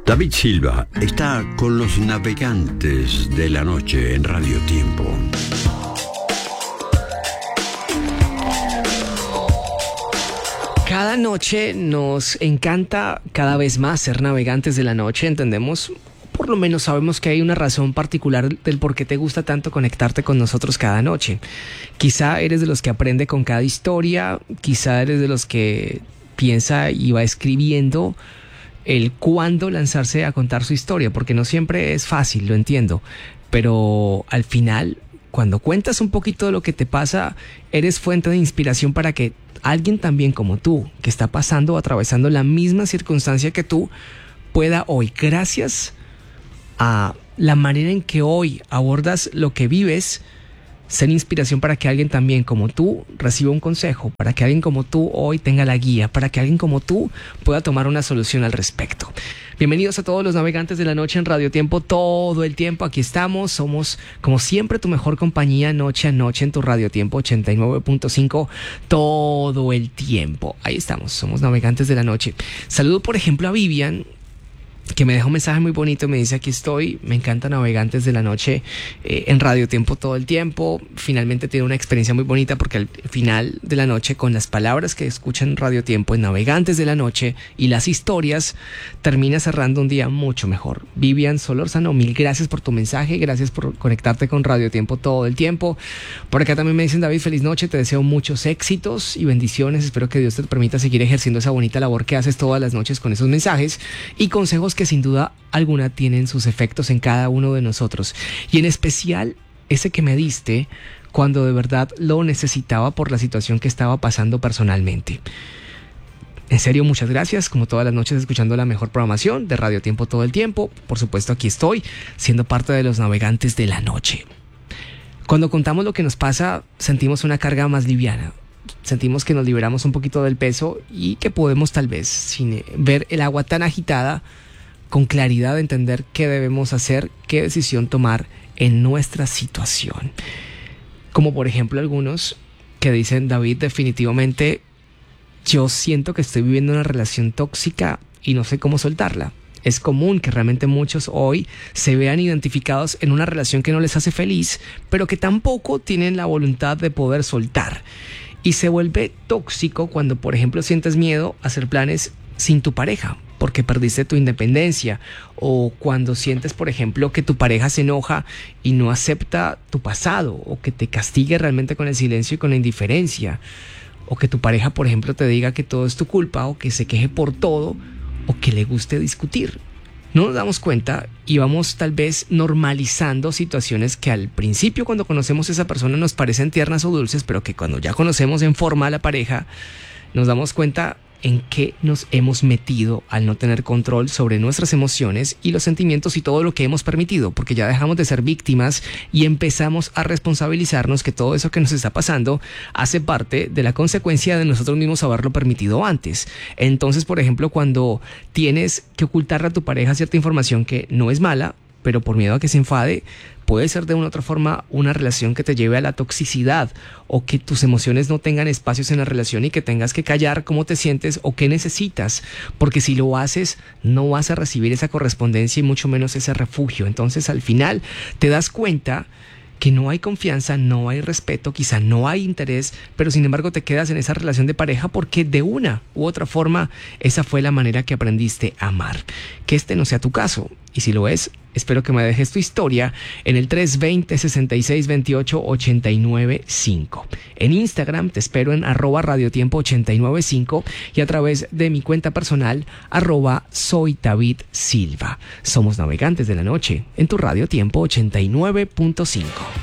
David Silva está con los navegantes de la noche en Radio Tiempo. Cada noche nos encanta cada vez más ser navegantes de la noche. Entendemos, por lo menos sabemos que hay una razón particular del por qué te gusta tanto conectarte con nosotros cada noche. Quizá eres de los que aprende con cada historia, quizá eres de los que piensa y va escribiendo el cuándo lanzarse a contar su historia, porque no siempre es fácil, lo entiendo, pero al final, cuando cuentas un poquito de lo que te pasa, eres fuente de inspiración para que alguien también como tú, que está pasando o atravesando la misma circunstancia que tú, pueda hoy, gracias a la manera en que hoy abordas lo que vives, ser inspiración para que alguien también como tú reciba un consejo, para que alguien como tú hoy tenga la guía, para que alguien como tú pueda tomar una solución al respecto. Bienvenidos a todos los navegantes de la noche en Radio Tiempo, todo el tiempo aquí estamos, somos como siempre tu mejor compañía noche a noche en tu Radio Tiempo 89.5, todo el tiempo. Ahí estamos, somos navegantes de la noche. Saludo por ejemplo a Vivian, que me dejó un mensaje muy bonito, me dice: aquí estoy, me encanta Navegantes de la Noche en Radio Tiempo todo el tiempo. Finalmente tiene una experiencia muy bonita porque al final de la noche, con las palabras que escuchan en Radio Tiempo en Navegantes de la Noche y las historias, termina cerrando un día mucho mejor. Vivian Solórzano, mil gracias por tu mensaje, gracias por conectarte con Radio Tiempo todo el tiempo. Por acá también me dicen: David, feliz noche, te deseo muchos éxitos y bendiciones, espero que Dios te permita seguir ejerciendo esa bonita labor que haces todas las noches con esos mensajes y consejos que sin duda alguna tienen sus efectos en cada uno de nosotros, y en especial ese que me diste cuando de verdad lo necesitaba por la situación que estaba pasando personalmente. En serio, muchas gracias, como todas las noches escuchando la mejor programación de Radio Tiempo todo el tiempo. Por supuesto, aquí estoy siendo parte de los navegantes de la noche. Cuando contamos lo que nos pasa, sentimos una carga más liviana. Sentimos que nos liberamos un poquito del peso y que podemos, tal vez, sin ver el agua tan agitada, con claridad entender qué debemos hacer, qué decisión tomar en nuestra situación. Como por ejemplo algunos que dicen: David, definitivamente yo siento que estoy viviendo una relación tóxica y no sé cómo soltarla. Es común que realmente muchos hoy se vean identificados en una relación que no les hace feliz, pero que tampoco tienen la voluntad de poder soltar. Y se vuelve tóxico cuando, por ejemplo, sientes miedo a hacer planes sin tu pareja, porque perdiste tu independencia, o cuando sientes, por ejemplo, que tu pareja se enoja y no acepta tu pasado, o que te castigue realmente con el silencio y con la indiferencia, o que tu pareja, por ejemplo, te diga que todo es tu culpa, o que se queje por todo, o que le guste discutir. No nos damos cuenta y vamos tal vez normalizando situaciones que al principio, cuando conocemos a esa persona, nos parecen tiernas o dulces, pero que cuando ya conocemos en forma a la pareja, nos damos cuenta en qué nos hemos metido al no tener control sobre nuestras emociones y los sentimientos y todo lo que hemos permitido, porque ya dejamos de ser víctimas y empezamos a responsabilizarnos que todo eso que nos está pasando hace parte de la consecuencia de nosotros mismos haberlo permitido antes. Entonces, por ejemplo, cuando tienes que ocultarle a tu pareja cierta información que no es mala, pero por miedo a que se enfade, puede ser de una u otra forma una relación que te lleve a la toxicidad, o que tus emociones no tengan espacios en la relación y que tengas que callar cómo te sientes o qué necesitas, porque si lo haces no vas a recibir esa correspondencia y mucho menos ese refugio. Entonces al final te das cuenta que no hay confianza, no hay respeto, quizá no hay interés, pero sin embargo te quedas en esa relación de pareja porque de una u otra forma esa fue la manera que aprendiste a amar. Que este no sea tu caso, y si lo es, espero que me dejes tu historia en el 320-6628-895. En Instagram te espero en @radiotiempo895 y a través de mi cuenta personal @soydavidsilva. Somos navegantes de la noche en tu Radio Tiempo 89.5.